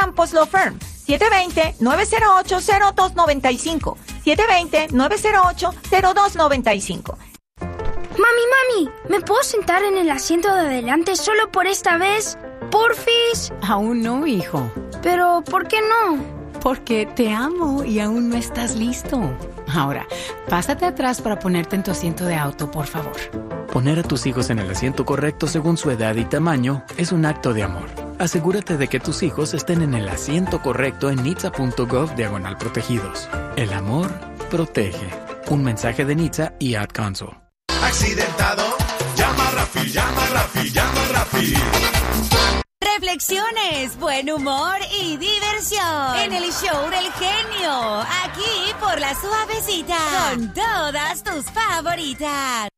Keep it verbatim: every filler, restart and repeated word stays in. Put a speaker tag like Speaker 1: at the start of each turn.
Speaker 1: Campos Law Firm. siete dos cero, nueve cero ocho, cero dos nueve cinco. siete dos cero, nueve cero ocho, cero dos nueve cinco.
Speaker 2: Mami, mami, ¿me puedo sentar en el asiento de adelante solo por esta vez? ¿Porfis?
Speaker 3: Aún no, hijo.
Speaker 2: Pero, ¿por qué no?
Speaker 3: Porque te amo y aún no estás listo. Ahora, pásate atrás para ponerte en tu asiento de auto, por favor.
Speaker 4: Poner a tus hijos en el asiento correcto según su edad y tamaño es un acto de amor. Asegúrate de que tus hijos estén en el asiento correcto en nitsa punto gov diagonal protegidos. El amor protege. Un mensaje de Nitsa y Ad Council.
Speaker 5: ¿Accidentado? Llama a Rafi, llama a Rafi, llama a Rafi.
Speaker 6: Reflexiones, buen humor y diversión en el show del genio, aquí por La Suavecita, con todas tus favoritas.